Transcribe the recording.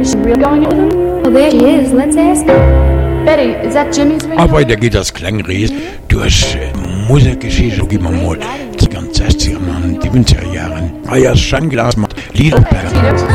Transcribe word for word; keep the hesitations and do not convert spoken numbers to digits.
Is she real going with him? Oh, there she is. Let's ask her. Betty, is that Jimmy's ring? Aber da geht das Klangries durch äh, Musikgeschichte, gib mir mal die ganzen sechziger, Mann, die siebziger Jahren. Ah ja, Schanglas macht Liederberg.